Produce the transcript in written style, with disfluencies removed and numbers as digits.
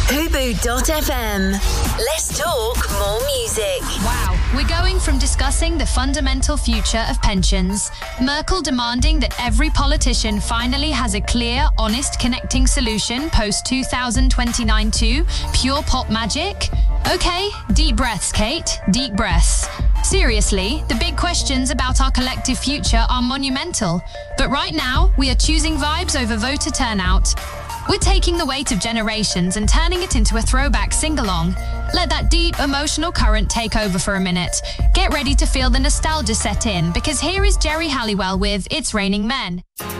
Fubu.fm. Let's talk more music. Wow, we're going from discussing the fundamental future of pensions, Merkel demanding that every politician finally has a clear, honest, connecting solution post-2029 to pure pop magic. Okay, deep breaths, Kate, deep breaths. Seriously, the big questions about our collective future are monumental. But right now, we are choosing vibes over voter turnout. We're taking the weight of generations and turning it into a throwback sing-along. Let that deep, emotional current take over for a minute. Get ready to feel the nostalgia set in, because here is Jerry Halliwell with It's Raining Men.